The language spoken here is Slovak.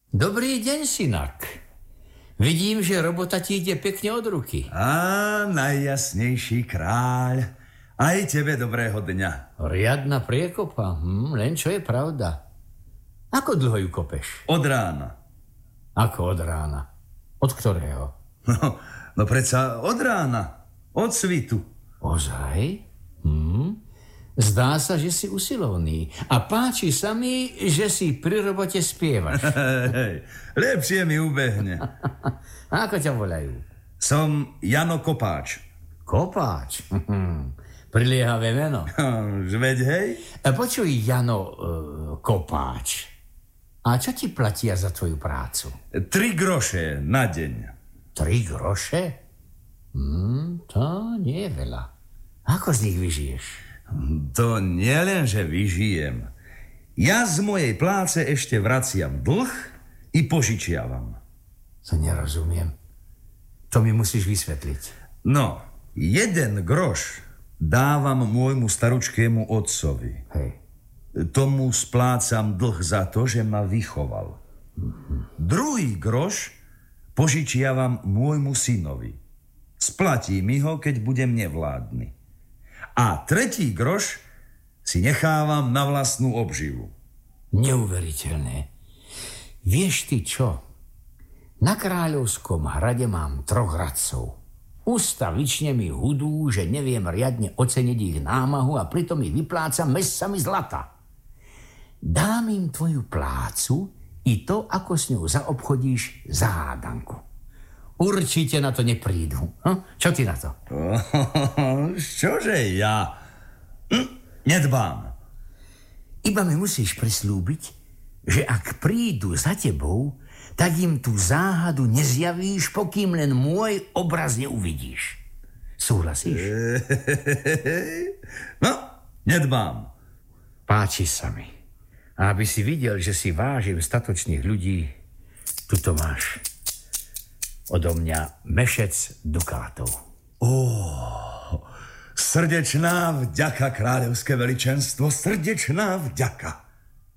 Dobrý deň, synak. Vidím, že robota ti ide pekne od ruky. Á, najjasnejší kráľ. Aj tebe dobrého dňa. Riadna priekopa, len čo je pravda. Ako dlho ju kopeš? Od rána. Ako od rána? Od ktorého? No predsa od rána. Od svitu. Ozaj? Zdá sa, že si usilovný. A páči sa mi, že si pri robote spievaš. Lepšie mi ubehne. Ako ťa volajú? Som Jano Kopáč. Kopáč? Priliehavé meno. Veď hej? Počuj, Jano Kopáč. A čo ti platia za tvoju prácu? 3 groše na deň. 3 groše? To nie je veľa. Ako z nich vyžiješ? To nie len, že vyžijem. Ja z mojej pláce ešte vraciam dlh i požičiavam. To nerozumiem. To mi musíš vysvetliť. No, 1 groš dávam môjmu staručkému otcovi. Hej. Tomu splácam dlh za to, že ma vychoval. 2 groš požičiavam môjmu synovi. Splatí mi ho, keď budem nevládny. A 3 groš si nechávam na vlastnú obživu. Neuveriteľné. Vieš ty čo? Na Kráľovskom hrade mám 3 radcov. Ustavične mi hudú, že neviem riadne oceniť ich námahu a pritom ich vyplácam mescami zlata. Dám im tvoju plácu i to, ako s ňou zaobchodíš, za hádanku. Určite na to neprídu. Čo ty na to? Čože ja? Nedbám. Iba mi musíš prislúbiť, že ak prídu za tebou, tak im tú záhadu nezjavíš, pokým len môj obraz neuvidíš. Súhlasíš? No, nedbám. Páči sa mi. A aby si videl, že si vážim statočných ľudí, tuto máš odo mňa mešec dukátov. Srdečná vďaka, kráľovské veličenstvo, srdečná vďaka.